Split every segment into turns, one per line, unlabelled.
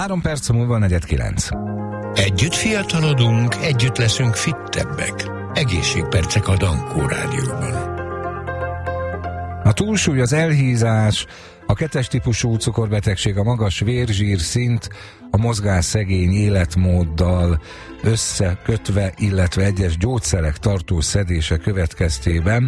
3 perc múlva 8:45.
Együtt fiatalodunk, együtt leszünk fittebbek. Egészségpercek a Dankó Rádióban.
A túlsúly, az elhízás, a 2-es típusú cukorbetegség, a magas vérzsír szint, a mozgásszegény életmóddal összekötve, illetve egyes gyógyszerek tartós szedése következtében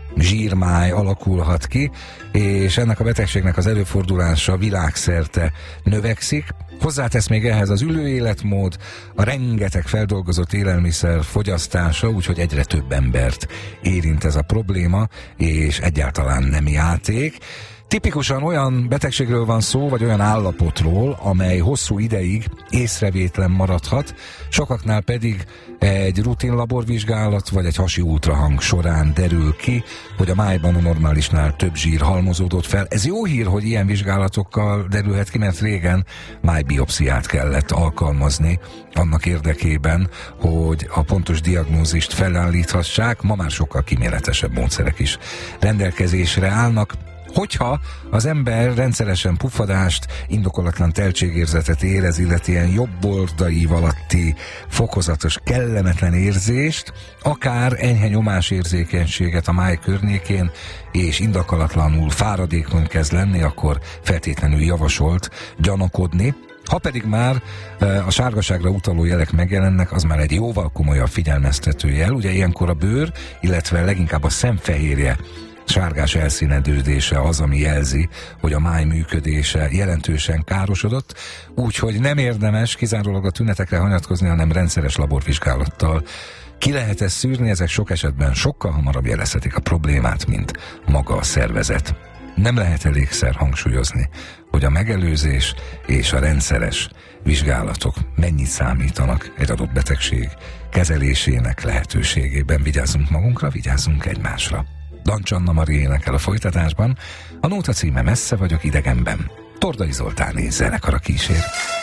zsírmáj alakulhat ki, és ennek a betegségnek az előfordulása világszerte növekszik. Hozzátesz még ehhez az ülő életmód, a rengeteg feldolgozott élelmiszer fogyasztása, úgyhogy egyre több embert érint ez a probléma, és egyáltalán nem játék. Tipikusan olyan betegségről van szó, vagy olyan állapotról, amely hosszú ideig észrevétlen maradhat, sokaknál pedig egy rutin laborvizsgálat, vagy egy hasi ultrahang során derül ki, hogy a májban a normálisnál több zsír halmozódott fel. Ez jó hír, hogy ilyen vizsgálatokkal derülhet ki, mert régen májbiopsziát kellett alkalmazni annak érdekében, hogy a pontos diagnózist felállíthassák. Ma már sokkal kíméletesebb módszerek is rendelkezésre állnak. Hogyha az ember rendszeresen puffadást, indokolatlan teltségérzetet érez, illetve ilyen jobboldai alatti fokozatos kellemetlen érzést, akár enyhe nyomásérzékenységet a máj környékén, és indokolatlanul fáradékony kezd lenni, akkor feltétlenül javasolt gyanakodni. Ha pedig már a sárgaságra utaló jelek megjelennek, az már egy jóval komolyabb figyelmeztető jel. Ugye ilyenkor a bőr, illetve leginkább a szemfehérje sárgás elszínedődése az, ami jelzi, hogy a máj működése jelentősen károsodott, úgyhogy nem érdemes kizárólag a tünetekre hagyatkozni, hanem rendszeres laborvizsgálattal ki lehet ezt szűrni, ezek sok esetben sokkal hamarabb jelezhetik a problémát, mint maga a szervezet. Nem lehet elégszer hangsúlyozni, hogy a megelőzés és a rendszeres vizsgálatok mennyit számítanak egy adott betegség kezelésének lehetőségében. Vigyázzunk magunkra, vigyázzunk egymásra. Dancs Anna Mari énekel a folytatásban, a nóta címe Messze vagyok idegenben. Tordai Zoltáni zenekara kísér.